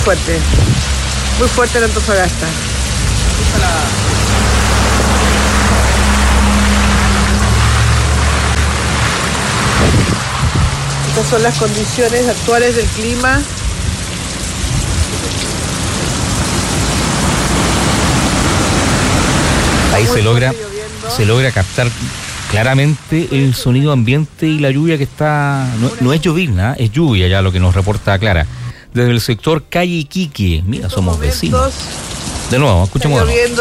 fuerte en Antofagasta. Estas son las condiciones actuales del clima. Ahí se logra captar claramente el sonido ambiente y la lluvia que está... No es llovizna, es lluvia ya lo que nos reporta Clara. Desde el sector Calle Iquique, mira, somos vecinos. De nuevo, escuchemos.